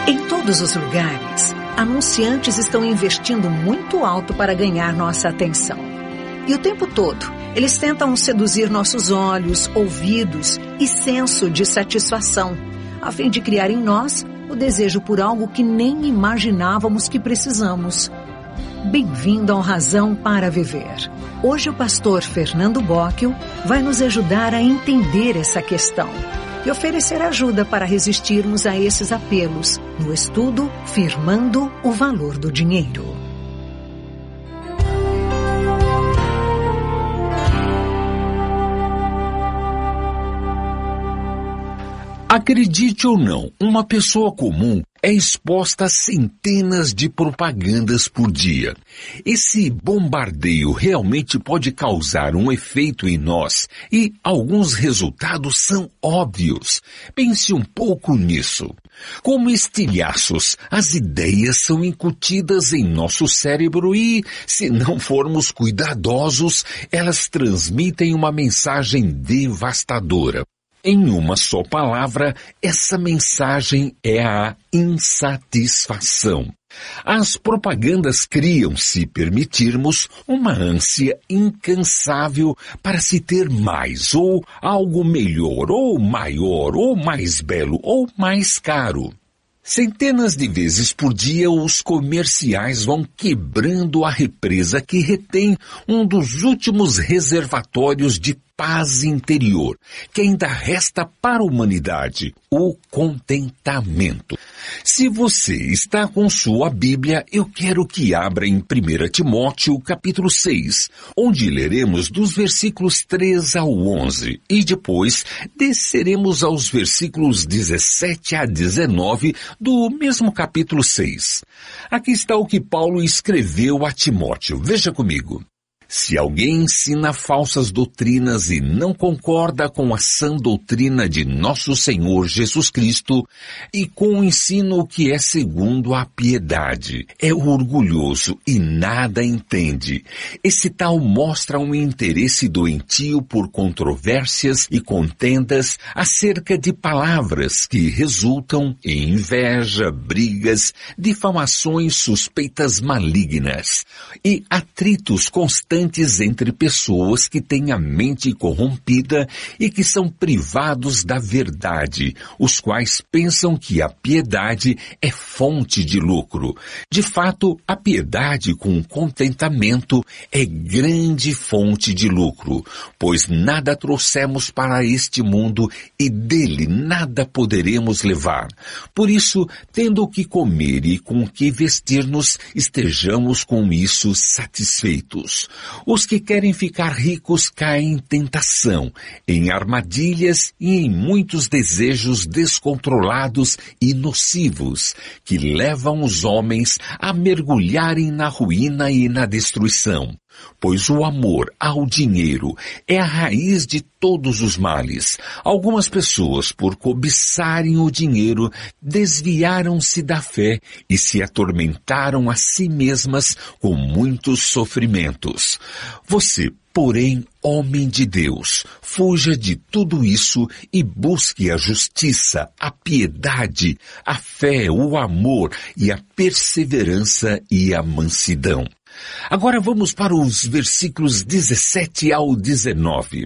Em todos os lugares, anunciantes estão investindo muito alto para ganhar nossa atenção. E o tempo todo, eles tentam seduzir nossos olhos, ouvidos e senso de satisfação, a fim de criar em nós o desejo por algo que nem imaginávamos que precisamos. Bem-vindo ao Razão para Viver. Hoje o pastor Fernando Bocchio vai nos ajudar a entender essa questão e oferecer ajuda para resistirmos a esses apelos no estudo Firmando o Valor do Dinheiro. Acredite ou não, uma pessoa comum é exposta a centenas de propagandas por dia. Esse bombardeio realmente pode causar um efeito em nós e alguns resultados são óbvios. Pense um pouco nisso. Como estilhaços, as ideias são incutidas em nosso cérebro e, se não formos cuidadosos, elas transmitem uma mensagem devastadora. Em uma só palavra, essa mensagem é a insatisfação. As propagandas criam, se permitirmos, uma ânsia incansável para se ter mais, ou algo melhor, ou maior, ou mais belo, ou mais caro. Centenas de vezes por dia, os comerciais vão quebrando a represa que retém um dos últimos reservatórios de paz interior, que ainda resta para a humanidade, o contentamento. Se você está com sua Bíblia, eu quero que abra em 1 Timóteo, capítulo 6, onde leremos dos versículos 3 ao 11, e depois desceremos aos versículos 17 a 19 do mesmo capítulo 6. Aqui está o que Paulo escreveu a Timóteo. Veja comigo. Se alguém ensina falsas doutrinas e não concorda com a sã doutrina de nosso Senhor Jesus Cristo e com o ensino que é segundo a piedade, é orgulhoso e nada entende. Esse tal mostra um interesse doentio por controvérsias e contendas acerca de palavras que resultam em inveja, brigas, difamações, suspeitas malignas e atritos constantes entre pessoas que têm a mente corrompida e que são privados da verdade, os quais pensam que a piedade é fonte de lucro. De fato, a piedade com contentamento é grande fonte de lucro, pois nada trouxemos para este mundo e dele nada poderemos levar. Por isso, tendo o que comer e com o que vestir-nos, estejamos com isso satisfeitos. Os que querem ficar ricos caem em tentação, em armadilhas e em muitos desejos descontrolados e nocivos, que levam os homens a mergulharem na ruína e na destruição. Pois o amor ao dinheiro é a raiz de todos os males. Algumas pessoas, por cobiçarem o dinheiro, desviaram-se da fé e se atormentaram a si mesmas com muitos sofrimentos. Você, porém, homem de Deus, fuja de tudo isso e busque a justiça, a piedade, a fé, o amor e a perseverança e a mansidão. Agora vamos para os versículos 17 ao 19.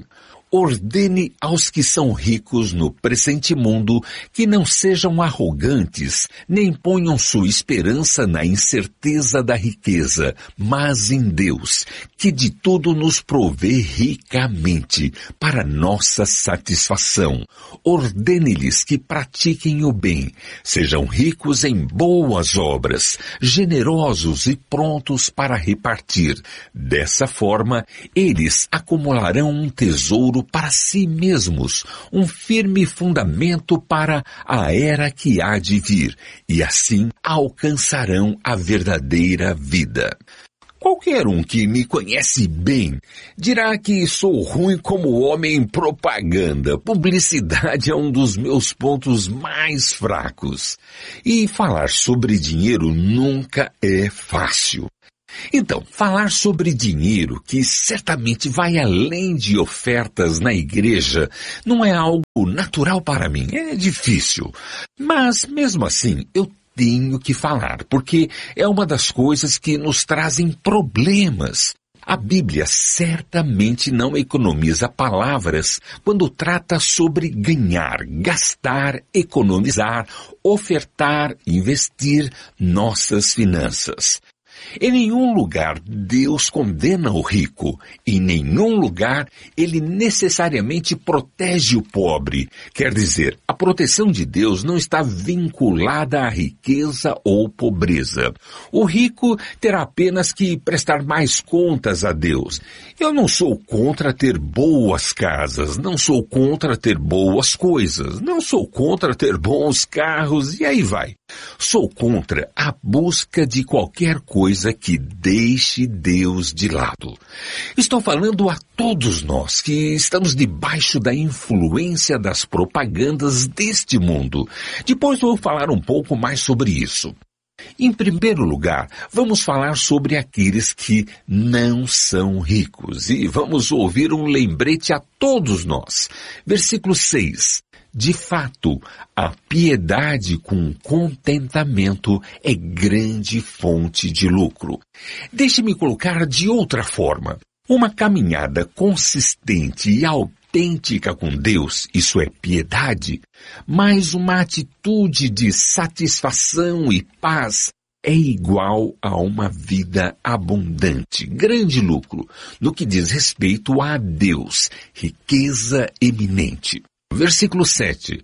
Ordene aos que são ricos no presente mundo que não sejam arrogantes, nem ponham sua esperança na incerteza da riqueza, mas em Deus, que de tudo nos provê ricamente, para nossa satisfação. Ordene-lhes que pratiquem o bem, sejam ricos em boas obras, generosos e prontos para repartir. Dessa forma, eles acumularão um tesouro para si mesmos, um firme fundamento para a era que há de vir, e assim alcançarão a verdadeira vida. Qualquer um que me conhece bem dirá que sou ruim como homem em propaganda. Publicidade é um dos meus pontos mais fracos. E falar sobre dinheiro nunca é fácil. Então, falar sobre dinheiro, que certamente vai além de ofertas na igreja, não é algo natural para mim, é difícil. Mas, mesmo assim, eu tenho que falar, porque é uma das coisas que nos trazem problemas. A Bíblia certamente não economiza palavras quando trata sobre ganhar, gastar, economizar, ofertar, investir nossas finanças. Em nenhum lugar Deus condena o rico. Em nenhum lugar Ele necessariamente protege o pobre. Quer dizer, a proteção de Deus não está vinculada à riqueza ou pobreza. O rico terá apenas que prestar mais contas a Deus. Eu não sou contra ter boas casas, não sou contra ter boas coisas, não sou contra ter bons carros e aí vai. Sou contra a busca de qualquer coisa que deixe Deus de lado. Estou falando a todos nós que estamos debaixo da influência das propagandas deste mundo. Depois vou falar um pouco mais sobre isso. Em primeiro lugar, vamos falar sobre aqueles que não são ricos. E vamos ouvir um lembrete a todos nós. Versículo 6. De fato, a piedade com contentamento é grande fonte de lucro. Deixe-me colocar de outra forma. Uma caminhada consistente e autêntica com Deus, isso é piedade, mas uma atitude de satisfação e paz é igual a uma vida abundante, grande lucro, no que diz respeito a Deus, riqueza eminente. Versículo 7.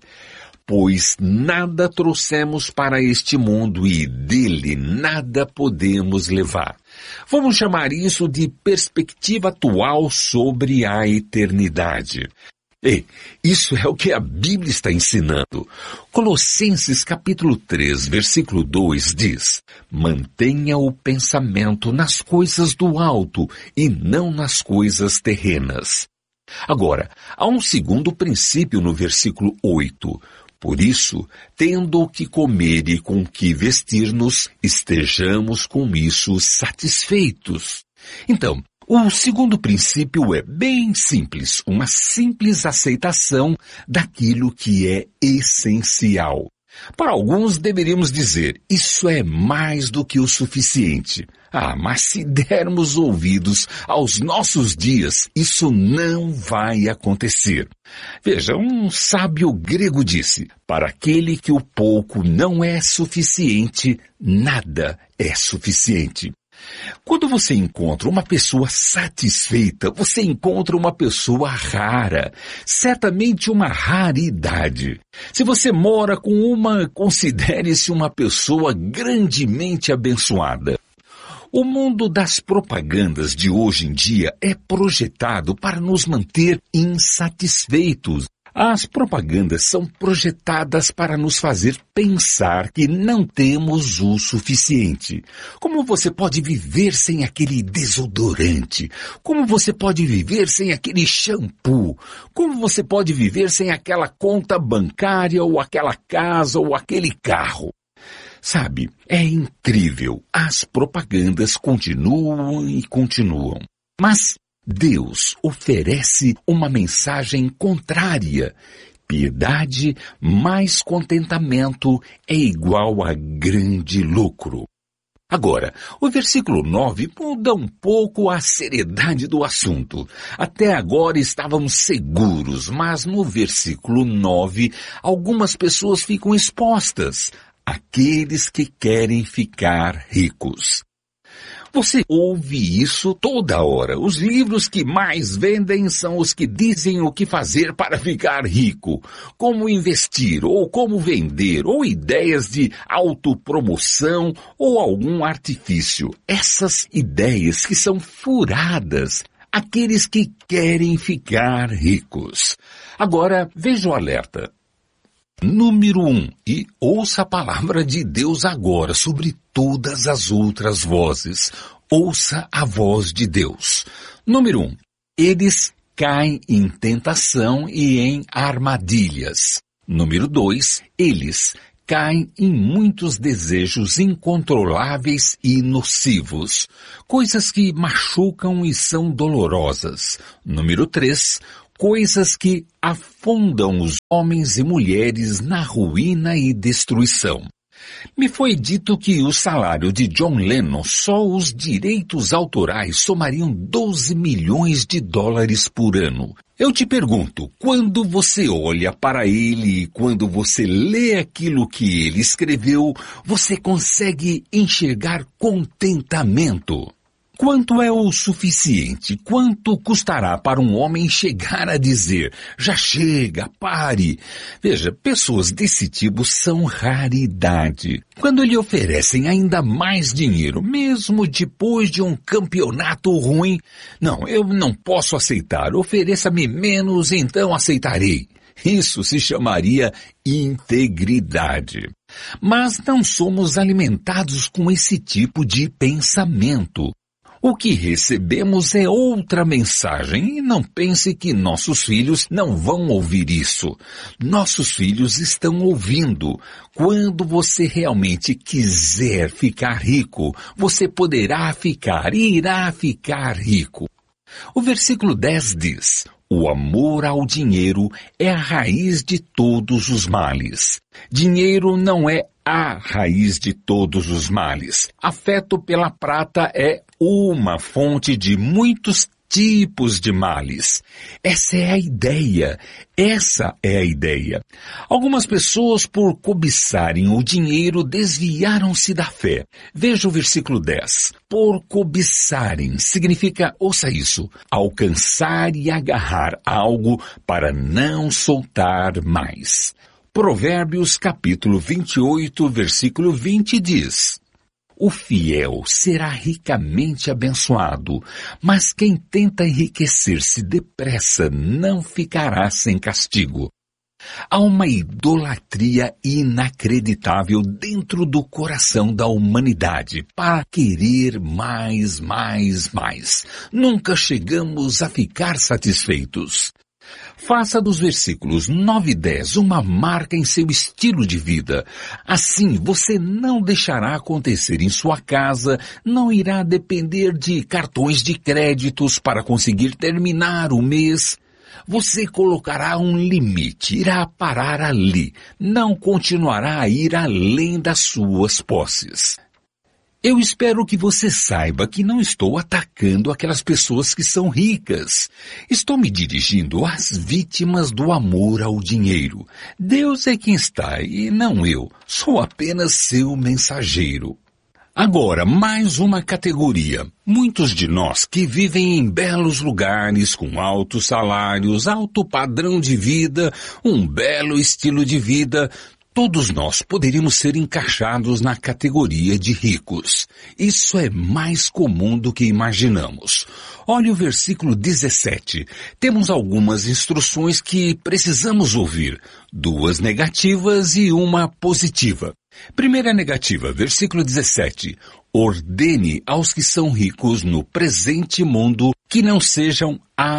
Pois nada trouxemos para este mundo e dele nada podemos levar. Vamos chamar isso de perspectiva atual sobre a eternidade. E isso é o que a Bíblia está ensinando. Colossenses capítulo 3, versículo 2 diz: mantenha o pensamento nas coisas do alto e não nas coisas terrenas. Agora, há um segundo princípio no versículo 8. Por isso, tendo o que comer e com o que vestir-nos, estejamos com isso satisfeitos. Então, o segundo princípio é bem simples, uma simples aceitação daquilo que é essencial. Para alguns deveríamos dizer, isso é mais do que o suficiente. Mas se dermos ouvidos aos nossos dias, isso não vai acontecer. Veja, um sábio grego disse, para aquele que o pouco não é suficiente, nada é suficiente. Quando você encontra uma pessoa satisfeita, você encontra uma pessoa rara, certamente uma raridade. Se você mora com uma, considere-se uma pessoa grandemente abençoada. O mundo das propagandas de hoje em dia é projetado para nos manter insatisfeitos. As propagandas são projetadas para nos fazer pensar que não temos o suficiente. Como você pode viver sem aquele desodorante? Como você pode viver sem aquele shampoo? Como você pode viver sem aquela conta bancária ou aquela casa ou aquele carro? Sabe, é incrível. As propagandas continuam e continuam. Mas Deus oferece uma mensagem contrária. Piedade mais contentamento é igual a grande lucro. Agora, o versículo 9 muda um pouco a seriedade do assunto. Até agora estávamos seguros, mas no versículo 9, algumas pessoas ficam expostas. Aqueles que querem ficar ricos. Você ouve isso toda hora. Os livros que mais vendem são os que dizem o que fazer para ficar rico, como investir, ou como vender, ou ideias de autopromoção, ou algum artifício. Essas ideias que são furadas. Aqueles que querem ficar ricos. Agora, veja o alerta. Número 1. E ouça a palavra de Deus agora sobre todas as outras vozes. Ouça a voz de Deus. Número 1. Eles caem em tentação e em armadilhas. Número 2. Eles caem em muitos desejos incontroláveis e nocivos. Coisas que machucam e são dolorosas. Número 3. Coisas que afundam os homens e mulheres na ruína e destruição. Me foi dito que o salário de John Lennon, só os direitos autorais, somariam 12 milhões de dólares por ano. Eu te pergunto, quando você olha para ele e quando você lê aquilo que ele escreveu, você consegue enxergar contentamento? Quanto é o suficiente? Quanto custará para um homem chegar a dizer, já chega, pare? Veja, pessoas desse tipo são raridade. Quando lhe oferecem ainda mais dinheiro, mesmo depois de um campeonato ruim, não, eu não posso aceitar, ofereça-me menos, então aceitarei. Isso se chamaria integridade. Mas não somos alimentados com esse tipo de pensamento. O que recebemos é outra mensagem e não pense que nossos filhos não vão ouvir isso. Nossos filhos estão ouvindo. Quando você realmente quiser ficar rico, você poderá ficar e irá ficar rico. O versículo 10 diz, o amor ao dinheiro é a raiz de todos os males. Dinheiro não é a raiz de todos os males. Afeto pela prata é uma fonte de muitos tipos de males. Essa é a ideia. Algumas pessoas, por cobiçarem o dinheiro, desviaram-se da fé. Veja o versículo 10. Por cobiçarem significa, ouça isso, alcançar e agarrar algo para não soltar mais. Provérbios capítulo 28, versículo 20 diz, o fiel será ricamente abençoado, mas quem tenta enriquecer-se depressa não ficará sem castigo. Há uma idolatria inacreditável dentro do coração da humanidade para querer mais. Nunca chegamos a ficar satisfeitos. Faça dos versículos 9 e 10 uma marca em seu estilo de vida. Assim, você não deixará acontecer em sua casa, não irá depender de cartões de créditos para conseguir terminar o mês. Você colocará um limite, irá parar ali, não continuará a ir além das suas posses. Eu espero que você saiba que não estou atacando aquelas pessoas que são ricas. Estou me dirigindo às vítimas do amor ao dinheiro. Deus é quem está e não eu. Sou apenas seu mensageiro. Agora, mais uma categoria. Muitos de nós que vivem em belos lugares, com altos salários, alto padrão de vida, um belo estilo de vida, todos nós poderíamos ser encaixados na categoria de ricos. Isso é mais comum do que imaginamos. Olha o versículo 17. Temos algumas instruções que precisamos ouvir. 2 negativas e uma positiva. Primeira negativa, versículo 17. Ordene aos que são ricos no presente mundo que não sejam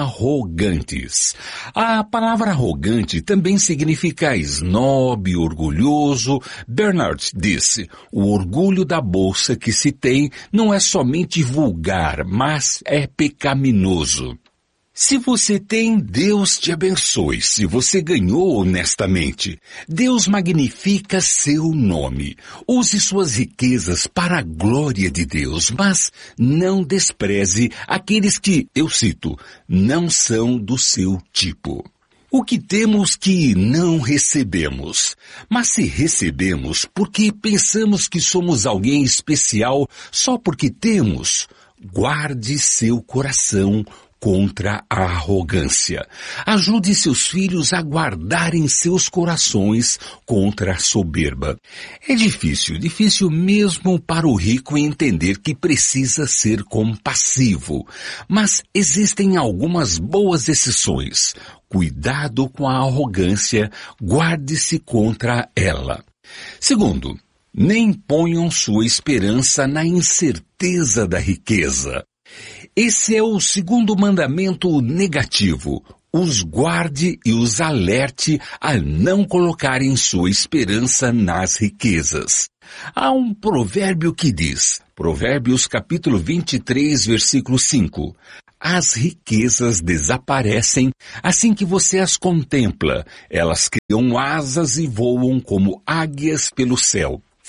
arrogantes. A palavra arrogante também significa snob, orgulhoso. Bernard disse, o orgulho da bolsa que se tem não é somente vulgar, mas é pecaminoso. Se você tem, Deus te abençoe. Se você ganhou honestamente, Deus magnifica seu nome. Use suas riquezas para a glória de Deus, mas não despreze aqueles que, eu cito, não são do seu tipo. O que temos que não recebemos, mas se recebemos porque pensamos que somos alguém especial só porque temos, guarde seu coração contra a arrogância. Ajude seus filhos a guardarem seus corações contra a soberba. É difícil mesmo para o rico entender que precisa ser compassivo. Mas existem algumas boas exceções. Cuidado com a arrogância, guarde-se contra ela. Segundo, nem ponham sua esperança na incerteza da riqueza. Esse é o segundo mandamento negativo. Os guarde e os alerte a não colocarem sua esperança nas riquezas. Há um provérbio que diz, Provérbios capítulo 23, versículo 5, as riquezas desaparecem assim que você as contempla. Elas criam asas e voam como águias pelo céu.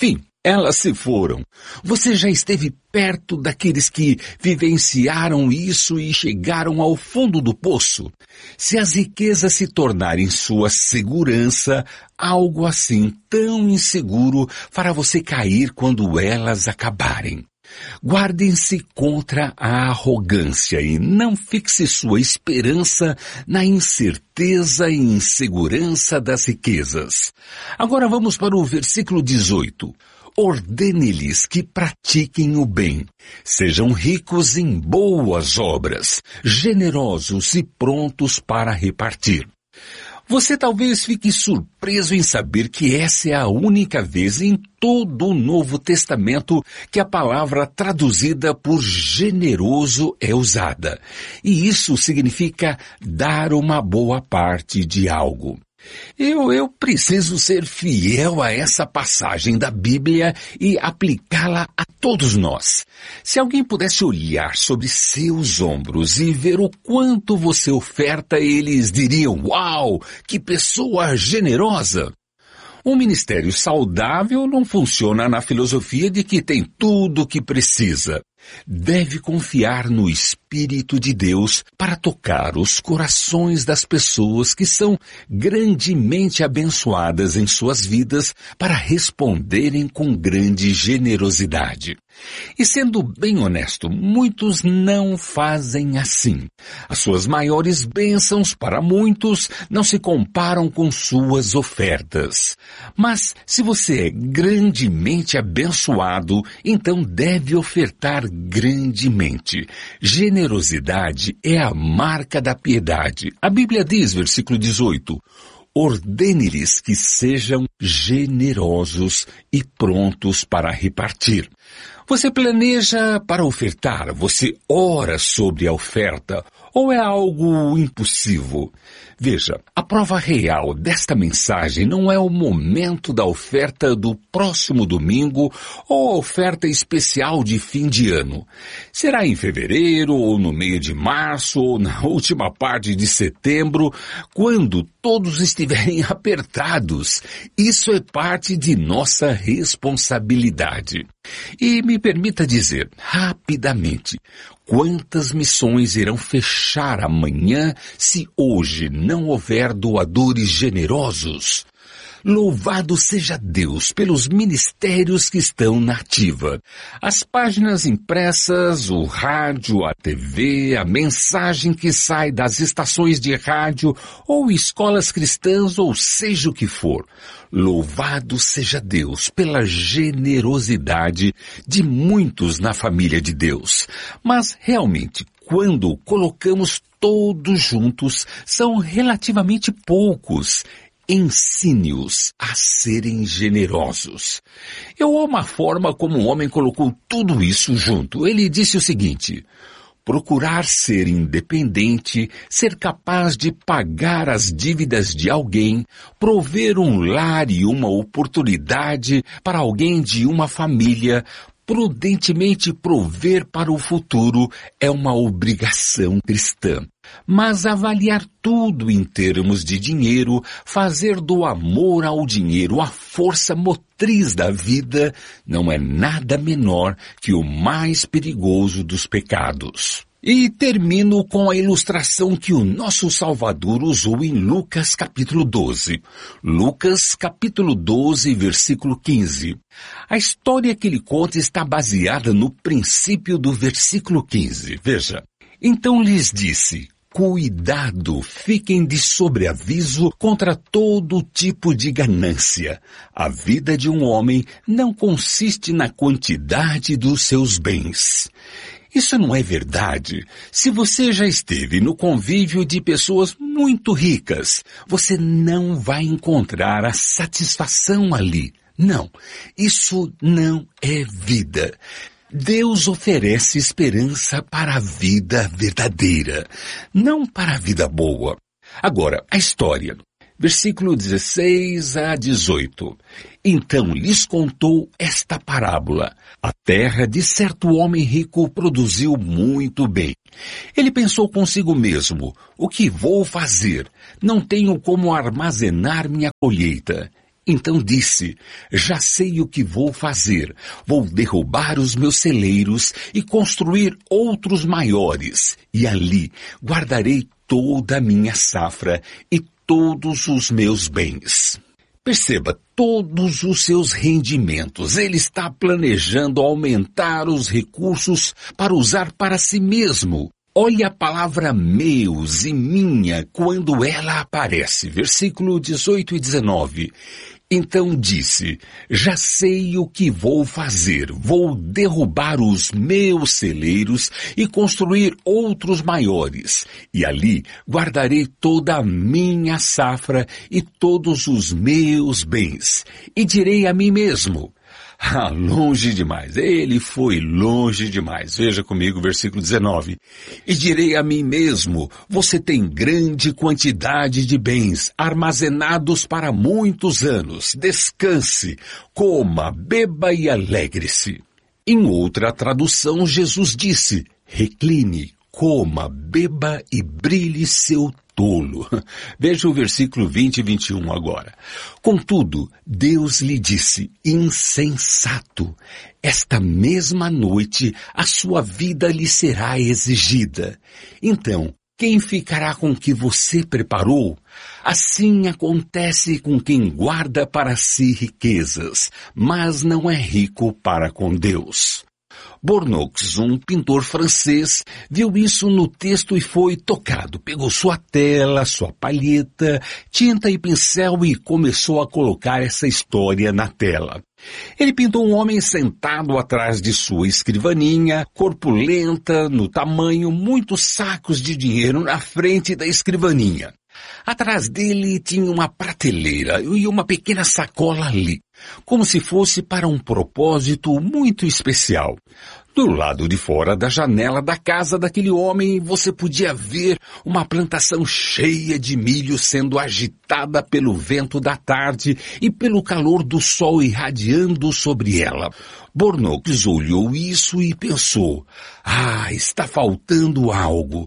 Enfim, elas se foram. Você já esteve perto daqueles que vivenciaram isso e chegaram ao fundo do poço? Se as riquezas se tornarem sua segurança, algo assim tão inseguro fará você cair quando elas acabarem. Guardem-se contra a arrogância e não fixe sua esperança na incerteza e insegurança das riquezas. Agora vamos para o versículo 18. Ordene-lhes que pratiquem o bem, sejam ricos em boas obras, generosos e prontos para repartir. Você talvez fique surpreso em saber que essa é a única vez em todo o Novo Testamento que a palavra traduzida por generoso é usada. E isso significa dar uma boa parte de algo. Eu preciso ser fiel a essa passagem da Bíblia e aplicá-la a todos nós. Se alguém pudesse olhar sobre seus ombros e ver o quanto você oferta, eles diriam: "Uau, que pessoa generosa!" Um ministério saudável não funciona na filosofia de que tem tudo o que precisa. Deve confiar no Espírito de Deus para tocar os corações das pessoas que são grandemente abençoadas em suas vidas para responderem com grande generosidade. E sendo bem honesto, muitos não fazem assim. As suas maiores bênçãos para muitos não se comparam com suas ofertas. Mas se você é grandemente abençoado, então deve ofertar grandemente. Generosidade é a marca da piedade. A Bíblia diz, versículo 18, ordene-lhes que sejam generosos e prontos para repartir. Você planeja para ofertar? Você ora sobre a oferta? Ou é algo impossível? Veja, a prova real desta mensagem não é o momento da oferta do próximo domingo ou a oferta especial de fim de ano. Será em fevereiro, ou no meio de março, ou na última parte de setembro, quando todos estiverem apertados. Isso é parte de nossa responsabilidade. E me permita dizer, rapidamente, quantas missões irão fechar amanhã se hoje não houver doadores generosos? Louvado seja Deus pelos ministérios que estão na ativa. As páginas impressas, o rádio, a TV, a mensagem que sai das estações de rádio ou escolas cristãs ou seja o que for. Louvado seja Deus pela generosidade de muitos na família de Deus. Mas realmente, quando colocamos todos juntos, são relativamente poucos. Ensine-os a serem generosos. Eu amo a forma como o homem colocou tudo isso junto. Ele disse o seguinte: procurar ser independente, ser capaz de pagar as dívidas de alguém, prover um lar e uma oportunidade para alguém de uma família, prudentemente prover para o futuro é uma obrigação cristã. Mas avaliar tudo em termos de dinheiro, fazer do amor ao dinheiro a força motriz da vida, não é nada menor que o mais perigoso dos pecados. E termino com a ilustração que o nosso Salvador usou em Lucas capítulo 12. Lucas capítulo 12, versículo 15. A história que ele conta está baseada no princípio do versículo 15. Veja. Então lhes disse: cuidado, fiquem de sobreaviso contra todo tipo de ganância. A vida de um homem não consiste na quantidade dos seus bens. Isso não é verdade. Se você já esteve no convívio de pessoas muito ricas, você não vai encontrar a satisfação ali. Não, isso não é vida. Deus oferece esperança para a vida verdadeira, não para a vida boa. Agora, a história. Versículo 16 a 18. Então lhes contou esta parábola. A terra de certo homem rico produziu muito bem. Ele pensou consigo mesmo: o que vou fazer? Não tenho como armazenar minha colheita. Então disse, já sei o que vou fazer. Vou derrubar os meus celeiros e construir outros maiores. E ali guardarei toda a minha safra e todos os meus bens. Perceba todos os seus rendimentos. Ele está planejando aumentar os recursos para usar para si mesmo. Olhe a palavra meus e minha quando ela aparece. Versículo 18 e 19. Então disse, já sei o que vou fazer. Vou derrubar os meus celeiros e construir outros maiores. E ali guardarei toda a minha safra e todos os meus bens. E direi a mim mesmo, longe demais. Ele foi longe demais. Veja comigo o versículo 19. E direi a mim mesmo, você tem grande quantidade de bens, armazenados para muitos anos. Descanse, coma, beba e alegre-se. Em outra tradução, Jesus disse, recline, coma, beba e brilhe seu tolo. Veja o versículo 20 e 21 agora. Contudo, Deus lhe disse, insensato, esta mesma noite a sua vida lhe será exigida. Então, quem ficará com o que você preparou? Assim acontece com quem guarda para si riquezas, mas não é rico para com Deus. Bornox, um pintor francês, viu isso no texto e foi tocado. Pegou sua tela, sua palheta, tinta e pincel e começou a colocar essa história na tela. Ele pintou um homem sentado atrás de sua escrivaninha, corpulenta, no tamanho, muitos sacos de dinheiro na frente da escrivaninha. Atrás dele tinha uma prateleira e uma pequena sacola ali, como se fosse para um propósito muito especial. Do lado de fora da janela da casa daquele homem, você podia ver uma plantação cheia de milho sendo agitada pelo vento da tarde e pelo calor do sol irradiando sobre ela. Bornox olhou isso e pensou, está faltando algo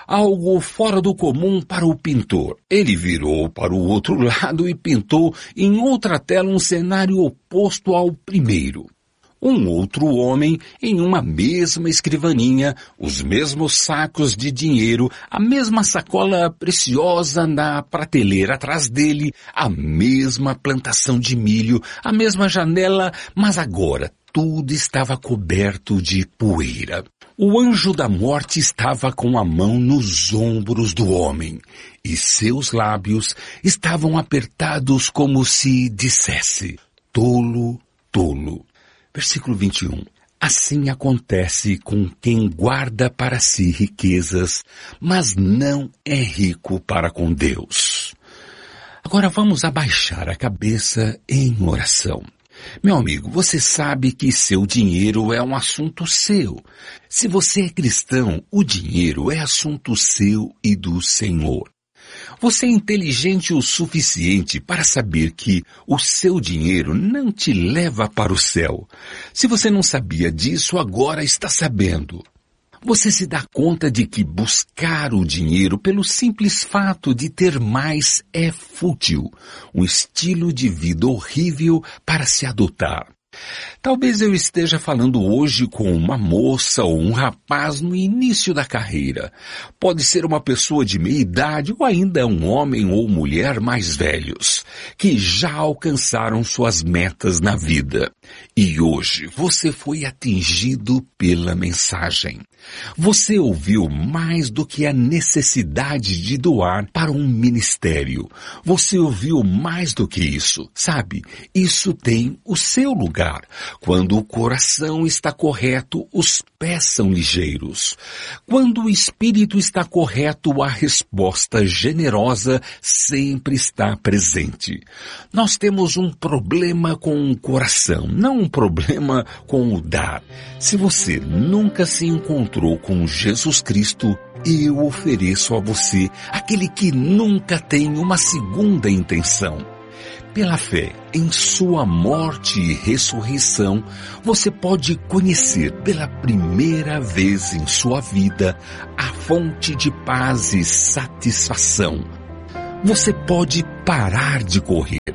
fora do comum para o pintor. Ele virou para o outro lado e pintou em outra tela um cenário oposto ao primeiro. Um outro homem em uma mesma escrivaninha, os mesmos sacos de dinheiro, a mesma sacola preciosa na prateleira atrás dele, a mesma plantação de milho, a mesma janela, mas agora tudo estava coberto de poeira. O anjo da morte estava com a mão nos ombros do homem, e seus lábios estavam apertados como se dissesse, tolo, tolo. Versículo 21. Assim acontece com quem guarda para si riquezas, mas não é rico para com Deus. Agora vamos abaixar a cabeça em oração. Meu amigo, você sabe que seu dinheiro é um assunto seu. Se você é cristão, o dinheiro é assunto seu e do Senhor. Você é inteligente o suficiente para saber que o seu dinheiro não te leva para o céu. Se você não sabia disso, agora está sabendo. Você se dá conta de que buscar o dinheiro pelo simples fato de ter mais é fútil, um estilo de vida horrível para se adotar. Talvez eu esteja falando hoje com uma moça ou um rapaz no início da carreira. Pode ser uma pessoa de meia idade ou ainda um homem ou mulher mais velhos, que já alcançaram suas metas na vida. E hoje você foi atingido pela mensagem. Você ouviu mais do que a necessidade de doar para um ministério. Você ouviu mais do que isso. Sabe, isso tem o seu lugar. Quando o coração está correto, os pés são ligeiros. Quando o espírito está correto, a resposta generosa sempre está presente. Nós temos um problema com o coração, não um problema com o dar. Se você nunca se encontrou com Jesus Cristo, eu ofereço a você aquele que nunca tem uma segunda intenção. Pela fé em sua morte e ressurreição, você pode conhecer pela primeira vez em sua vida a fonte de paz e satisfação. Você pode parar de correr,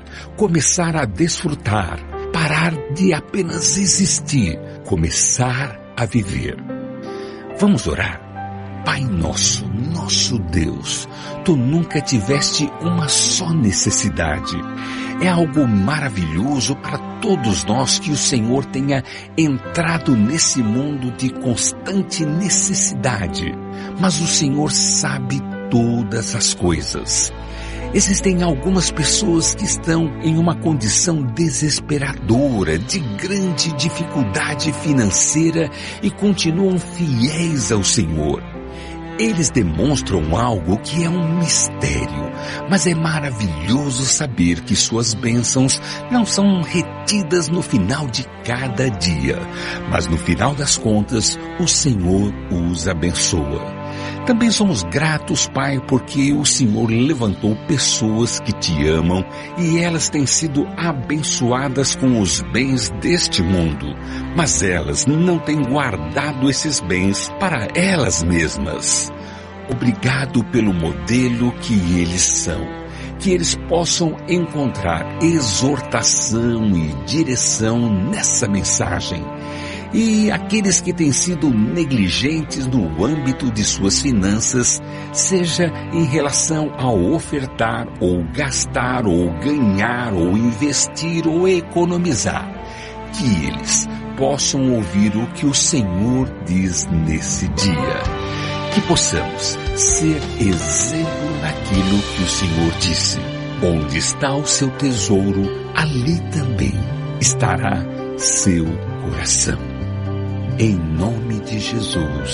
começar a desfrutar, parar de apenas existir, começar a viver. Vamos orar? Pai nosso, nosso Deus, Tu nunca tiveste uma só necessidade. É algo maravilhoso para todos nós que o Senhor tenha entrado nesse mundo de constante necessidade. Mas o Senhor sabe todas as coisas. Existem algumas pessoas que estão em uma condição desesperadora, de grande dificuldade financeira e continuam fiéis ao Senhor. Eles demonstram algo que é um mistério, mas é maravilhoso saber que suas bênçãos não são retidas no final de cada dia, mas no final das contas, o Senhor os abençoa. Também somos gratos, Pai, porque o Senhor levantou pessoas que Te amam e elas têm sido abençoadas com os bens deste mundo, mas elas não têm guardado esses bens para elas mesmas. Obrigado pelo modelo que eles são, que eles possam encontrar exortação e direção nessa mensagem. E aqueles que têm sido negligentes no âmbito de suas finanças, seja em relação ao ofertar, ou gastar, ou ganhar, ou investir, ou economizar, que eles possam ouvir o que o Senhor diz nesse dia. Que possamos ser exemplo daquilo que o Senhor disse. Onde está o seu tesouro, ali também estará seu coração. Em nome de Jesus.